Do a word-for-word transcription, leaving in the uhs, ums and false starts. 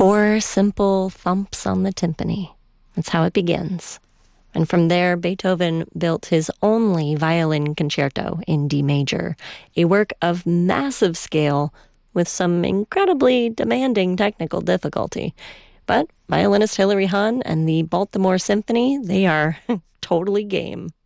Four simple thumps on the timpani. That's how it begins. And from there, Beethoven built his only violin concerto in D major, a work of massive scale with some incredibly demanding technical difficulty. But violinist Hilary Hahn and the Baltimore Symphony, they are totally game.